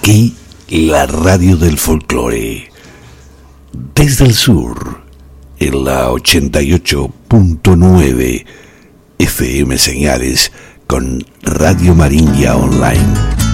Aquí, la radio del folclore. Desde el sur, en la 88.9 FM Señales, con Radio Marinha Online.